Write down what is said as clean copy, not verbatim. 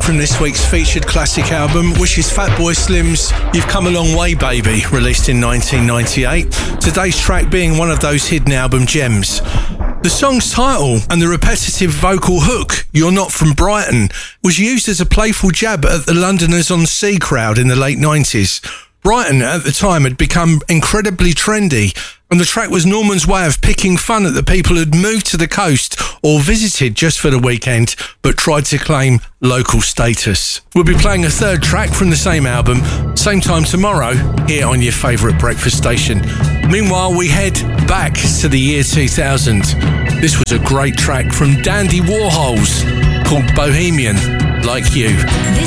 from this week's featured classic album, which is Fatboy Slim's You've Come a Long Way Baby, released in 1998. Today's track being one of those hidden album gems. The song's title and the repetitive vocal hook, You're Not From Brighton, was used as a playful jab at the Londoners on Sea crowd in the late 90s. Brighton at the time had become incredibly trendy, and the track was Norman's way of picking fun at the people who'd moved to the coast or visited just for the weekend but tried to claim local status. We'll be playing a third track from the same album, same time tomorrow, here on your favourite breakfast station. Meanwhile, we head back to the year 2000. This was a great track from Dandy Warhols called Bohemian Like You.